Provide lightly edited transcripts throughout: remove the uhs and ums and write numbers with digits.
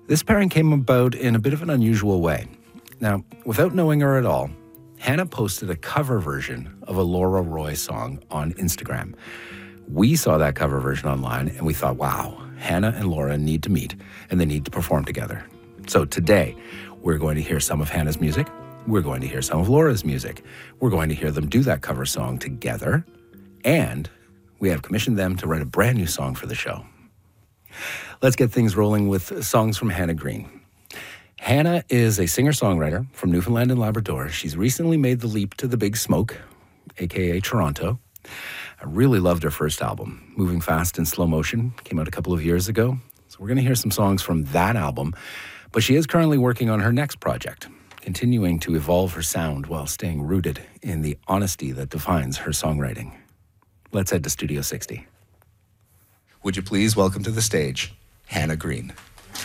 This pairing came about in a bit of an unusual way. Now, without knowing her at all, Hannah posted a cover version of a Laura Roy song on Instagram. We saw that cover version online and we thought, wow, Hannah and Laura need to meet and they need to perform together. So today, we're going to hear some of Hannah's music. We're going to hear some of Laura's music. We're going to hear them do that cover song together. And we have commissioned them to write a brand new song for the show. Let's get things rolling with songs from Hannah Green. Hannah is a singer-songwriter from Newfoundland and Labrador. She's recently made the leap to the big smoke, aka Toronto. I really loved her first album, Moving Fast in Slow Motion, came out a couple of years ago. So we're going to hear some songs from that album. But she is currently working on her next project, continuing to evolve her sound while staying rooted in the honesty that defines her songwriting. Let's head to Studio 60. Would you please welcome to the stage, Hannah Green.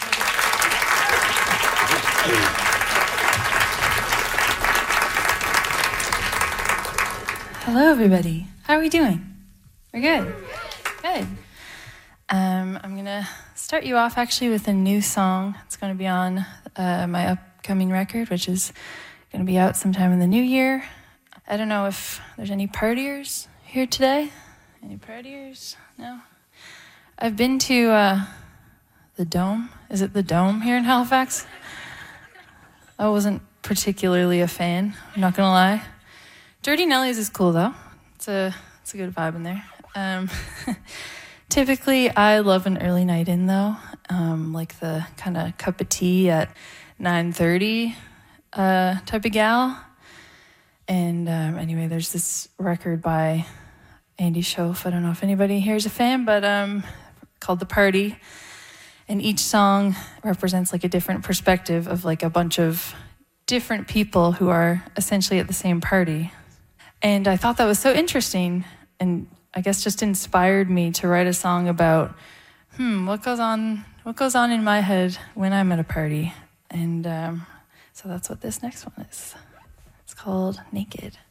Hello, everybody. How are we doing? We're good. Good. I'm going to start you off actually with a new song. It's going to be on my upcoming record, which is going to be out sometime in the new year. I don't know if there's any partiers here today. Any partiers? No? I've been to the Dome. Is it the Dome here in Halifax? I wasn't particularly a fan, I'm not gonna lie. Dirty Nellies is cool though. It's a good vibe in there. Typically, I love an early night in though, like the kind of cup of tea at 9:30 type of gal. And anyway, there's this record by Andy Schoaf. I don't know if anybody here is a fan, but called The Party. And each song represents like a different perspective of like a bunch of different people who are essentially at the same party. And I thought that was so interesting, and I guess just inspired me to write a song about, what goes on in my head when I'm at a party. And so that's what this next one is. It's called Naked.